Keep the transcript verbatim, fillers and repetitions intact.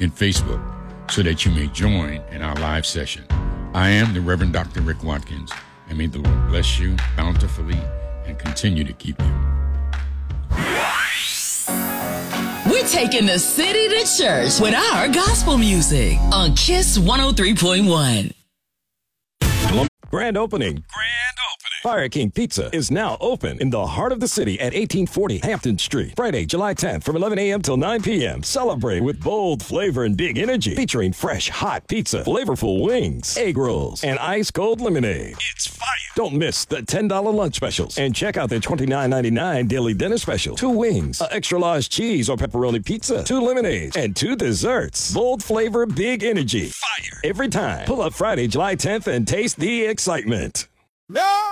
and Facebook so that you may join in our live session. I am the Reverend Doctor Rick Watkins, and may the Lord bless you bountifully and continue to keep you. We're taking the city to church with our gospel music on Kiss one oh three point one. Grand opening. Grand opening. Fire King Pizza is now open in the heart of the city at eighteen forty Hampton Street. Friday, July tenth from eleven a.m. till nine p.m. Celebrate with bold flavor and big energy featuring fresh, hot pizza, flavorful wings, egg rolls, and ice cold lemonade. It's fire. Don't miss the ten dollars lunch specials and check out the twenty-nine ninety-nine daily dinner special. Two wings, an extra large cheese or pepperoni pizza, two lemonades, and two desserts. Bold flavor, big energy. Fire. Every time. Pull up Friday, July tenth and taste the excitement. No!